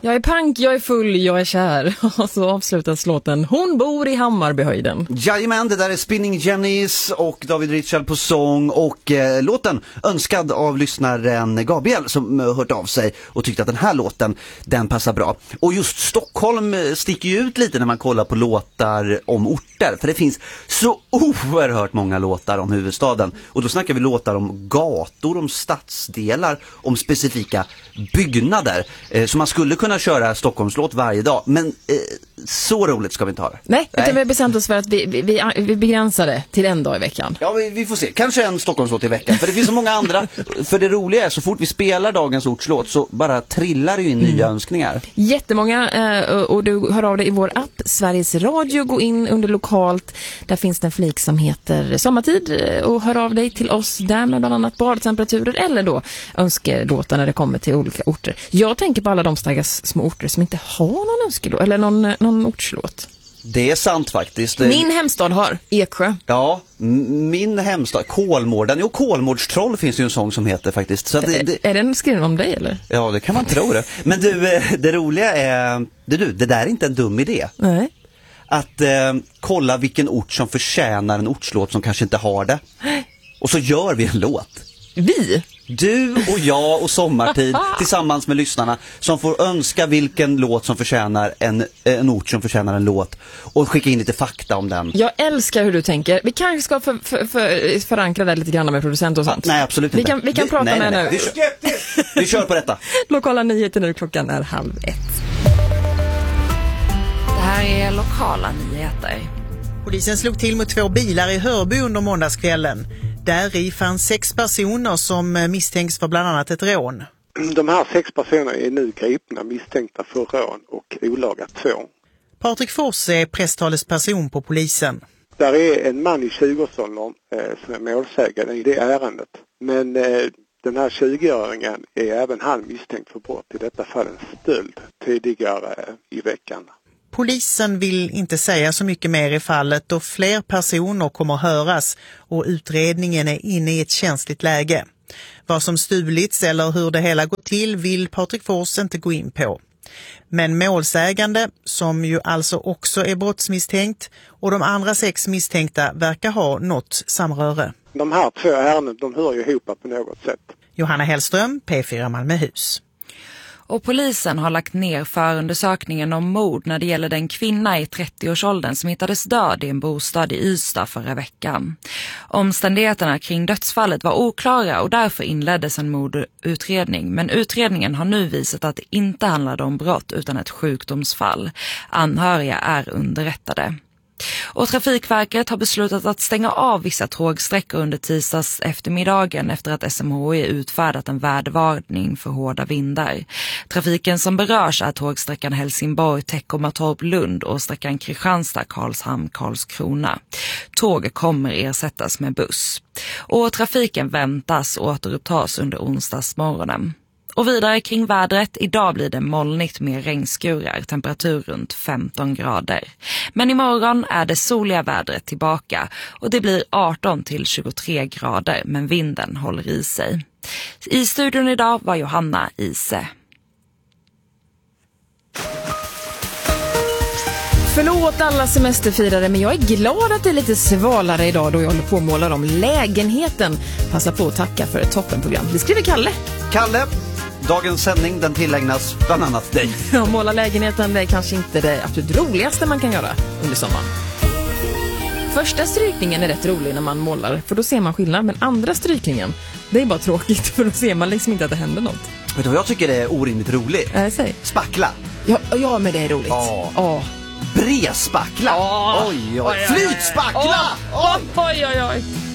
Jag är punk, jag är full, jag är kär. Och så avslutas låten Hon bor i Hammarbyhöjden. Jajamän, det där är Spinning Jennies och David Ritchell på sång. Och låten önskad av lyssnaren Gabriel som hört av sig och tyckte att den här låten, den passar bra. Och just Stockholm sticker ju ut lite när man kollar på låtar om orter. För det finns så oerhört många låtar om huvudstaden. Och då snackar vi låtar om gator, om stadsdelar, om specifika byggnader. Så man skulle kunna köra Stockholmslåt varje dag. Men så roligt ska vi inte ha det. Nej, utan vi har bestämt oss för att vi begränsar det till en dag i veckan. Ja, vi får se. Kanske en Stockholmslåt i veckan. För det finns så många andra. För det roliga är, så fort vi spelar dagens ortslåt så bara trillar det in nya önskningar. Jättemånga, och du hör av dig i vår app Sveriges Radio. Gå in under lokalt. Där finns det en flik som heter Sommartid. Och hör av dig till oss där med bland annat badtemperaturer eller då önskelåtar när det kommer till olika orter. Jag tänker på alla de stackars små orter som inte har någon önskelåt eller någon ortslåt. Det är sant faktiskt. Min hemstad har Eksjö. Ja, min hemstad, Kolmården. Jo, Kolmårdstroll finns ju en sång som heter faktiskt. Så Är den skriven om dig eller? Ja, det kan man tro det. Men du, det roliga är... det där är inte en dum idé. Nej. Att kolla vilken ort som förtjänar en ortslåt som kanske inte har det. Och så gör vi en låt. Vi? Du och jag och Sommartid tillsammans med lyssnarna som får önska vilken låt som förtjänar en ort som förtjänar en låt och skicka in lite fakta om den. Jag älskar hur du tänker. Vi kanske ska förankra det lite grann med producent och sånt. Nej, absolut inte. Vi kan prata med nu. Vi kör på detta. Lokala nyheter nu, klockan är 12:30. Det här är lokala nyheter. Polisen slog till mot 2 bilar i Hörby under måndagskvällen. Där i fanns 6 personer som misstänks för bland annat ett rån. De här 6 personerna är nu gripna misstänkta för rån och olaga tvång. Patrik Fors är presstalesperson på polisen. Där är en man i 20-årsåldern som är målsägande i det ärendet. Men den här 20-åringen är även han misstänkt för brott, i detta fall en stöld tidigare i veckan. Polisen vill inte säga så mycket mer i fallet och fler personer kommer höras och utredningen är inne i ett känsligt läge. Vad som stulits eller hur det hela går till vill Patrik Fors inte gå in på. Men målsägande, som ju alltså också är brottsmisstänkt, och de andra 6 misstänkta verkar ha något samröre. De här 2 ärenden, de hör ju ihop på något sätt. Johanna Hellström, P4 Malmöhus. Och polisen har lagt ner förundersökningen om mord när det gäller den kvinna i 30-årsåldern som hittades död i en bostad i Ystad förra veckan. Omständigheterna kring dödsfallet var oklara och därför inleddes en mordutredning. Men utredningen har nu visat att det inte handlade om brott utan ett sjukdomsfall. Anhöriga är underrättade. Och Trafikverket har beslutat att stänga av vissa tågsträckor under tisdags eftermiddagen efter att SMHI utfärdat en vädervarning för hårda vindar. Trafiken som berörs är tågsträckan Helsingborg-Teckomatorp-Lund och sträckan Kristianstad-Karlshamn-Karlskrona. Tåg kommer ersättas med buss. Och trafiken väntas återupptas under onsdagsmorgonen. Och vidare kring vädret, idag blir det molnigt med regnskurar, temperatur runt 15 grader. Men imorgon är det soliga vädret tillbaka och det blir 18 till 23 grader, men vinden håller i sig. I studion idag var Johanna Ise. Förlåt alla semesterfirare, men jag är glad att det är lite svalare idag då jag håller på att måla om lägenheten. Passa på att tacka för ett toppenprogram. Det skriver Kalle. Kalle, dagens sändning den tillägnas bland annat dig. Ja, måla lägenheten, det är kanske inte det absolut roligaste man kan göra under sommaren. Första strykningen är rätt rolig när man målar, för då ser man skillnad. Men andra strykningen, det är bara tråkigt, för då ser man liksom inte att det händer något. Vet du vad jag tycker är orimligt roligt? Säg. Spackla. Ja, men det är roligt. Ja. Brespackla. Oj. Flytspackla. Oj.